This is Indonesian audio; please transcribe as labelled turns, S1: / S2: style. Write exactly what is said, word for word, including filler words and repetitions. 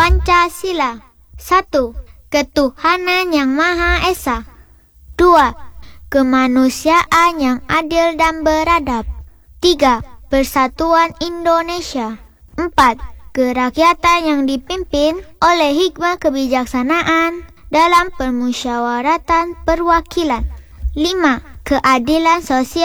S1: Pancasila. Satu. Ketuhanan yang Maha Esa. Dua. Kemanusiaan yang adil dan beradab. Tiga. Persatuan Indonesia. Empat. Kerakyatan yang dipimpin oleh hikmah kebijaksanaan dalam permusyawaratan perwakilan. Lima. Keadilan sosial